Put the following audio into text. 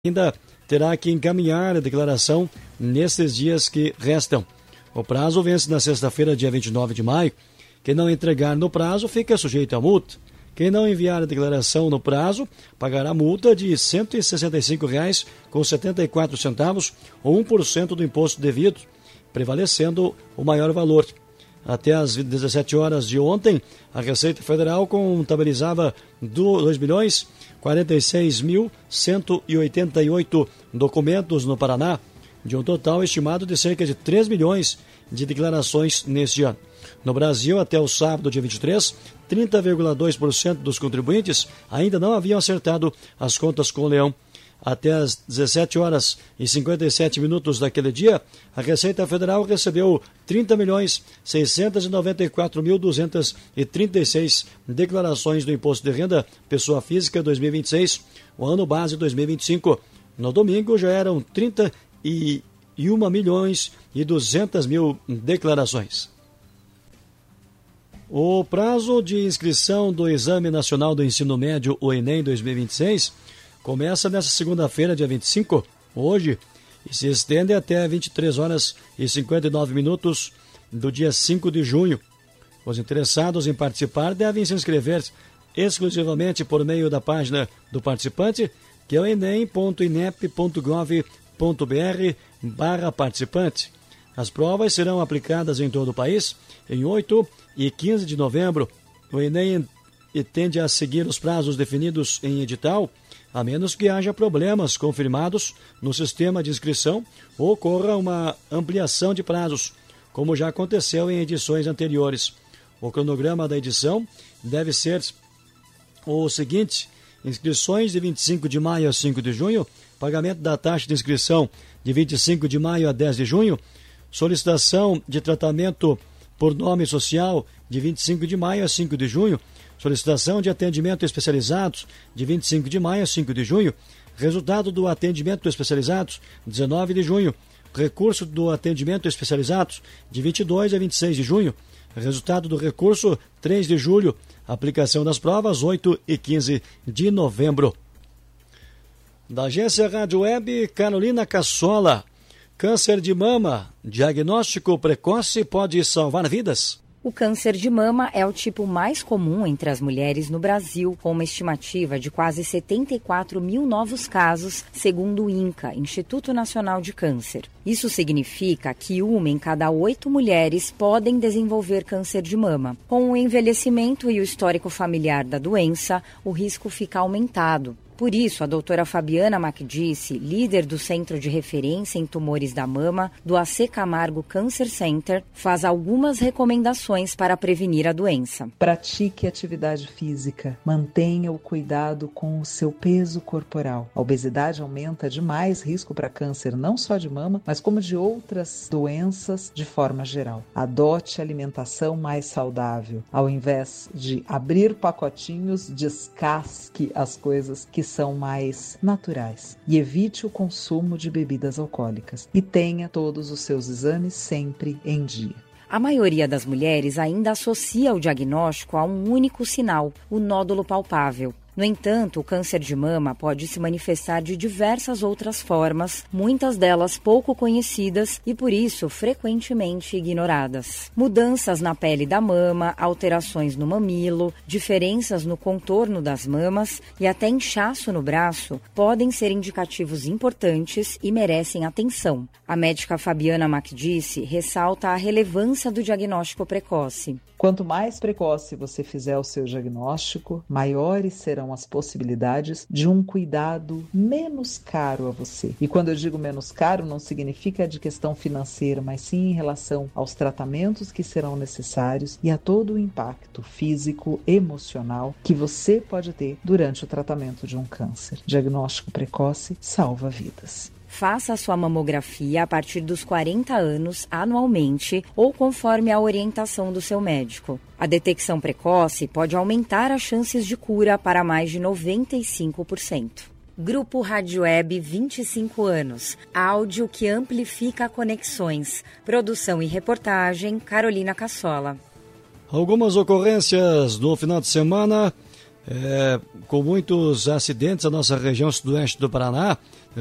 ainda terá que encaminhar a declaração nesses dias que restam. O prazo vence na sexta-feira, dia 29 de maio. Quem não entregar no prazo fica sujeito a multa. Quem não enviar a declaração no prazo pagará multa de R$ 165,74 ou 1% do imposto devido, prevalecendo o maior valor. Até às 17 horas de ontem, a Receita Federal contabilizava 2.046.188 documentos no Paraná, de um total estimado de cerca de 3 milhões de declarações neste ano. No Brasil, até o sábado, dia 23, 30,2% dos contribuintes ainda não haviam acertado as contas com o Leão. Até às 17 horas e 57 minutos daquele dia, a Receita Federal recebeu 30.694.236 declarações do Imposto de Renda Pessoa Física 2026, o ano base 2025. No domingo já eram 31.200.000 declarações. O prazo de inscrição do Exame Nacional do Ensino Médio, o Enem 2026, começa nesta segunda-feira, dia 25, hoje, e se estende até 23 horas e 59 minutos do dia 5 de junho. Os interessados em participar devem se inscrever exclusivamente por meio da página do participante, que é o enem.inep.gov.br/participante. As provas serão aplicadas em todo o país em 8 e 15 de novembro. O Enem tende a seguir os prazos definidos em edital, a menos que haja problemas confirmados no sistema de inscrição ou ocorra uma ampliação de prazos, como já aconteceu em edições anteriores. O cronograma da edição deve ser o seguinte: inscrições de 25 de maio a 5 de junho, pagamento da taxa de inscrição de 25 de maio a 10 de junho, solicitação de tratamento por nome social de 25 de maio a 5 de junho, solicitação de atendimento especializados de 25 de maio a 5 de junho, resultado do atendimento especializados 19 de junho, recurso do atendimento especializados de 22 a 26 de junho, resultado do recurso 3 de julho, aplicação das provas 8 e 15 de novembro. Da agência Rádio Web, Carolina Cassola. Câncer de mama, diagnóstico precoce pode salvar vidas? O câncer de mama é o tipo mais comum entre as mulheres no Brasil, com uma estimativa de quase 74 mil novos casos, segundo o INCA, Instituto Nacional de Câncer. Isso significa que 1 em cada 8 mulheres podem desenvolver câncer de mama. Com o envelhecimento e o histórico familiar da doença, o risco fica aumentado. Por isso, a doutora Fabiana Macdice, líder do Centro de Referência em Tumores da Mama, do AC Camargo Cancer Center, faz algumas recomendações para prevenir a doença. Pratique atividade física, mantenha o cuidado com o seu peso corporal. A obesidade aumenta demais risco para câncer, não só de mama, mas como de outras doenças de forma geral. Adote alimentação mais saudável. Ao invés de abrir pacotinhos, descasque as coisas que são mais naturais e evite o consumo de bebidas alcoólicas e tenha todos os seus exames sempre em dia. A maioria das mulheres ainda associa o diagnóstico a um único sinal, o nódulo palpável. No entanto, o câncer de mama pode se manifestar de diversas outras formas, muitas delas pouco conhecidas e, por isso, frequentemente ignoradas. Mudanças na pele da mama, alterações no mamilo, diferenças no contorno das mamas e até inchaço no braço podem ser indicativos importantes e merecem atenção. A médica Fabiana Macdice ressalta a relevância do diagnóstico precoce. Quanto mais precoce você fizer o seu diagnóstico, maiores serão as possibilidades de um cuidado menos caro a você. E quando eu digo menos caro, não significa de questão financeira, mas sim em relação aos tratamentos que serão necessários e a todo o impacto físico, emocional que você pode ter durante o tratamento de um câncer. Diagnóstico precoce salva vidas. Faça a sua mamografia a partir dos 40 anos, anualmente, ou conforme a orientação do seu médico. A detecção precoce pode aumentar as chances de cura para mais de 95%. Grupo Rádio Web 25 anos. Áudio que amplifica conexões. Produção e reportagem, Carolina Cassola. Algumas ocorrências no final de semana Com muitos acidentes na nossa região sudoeste do Paraná,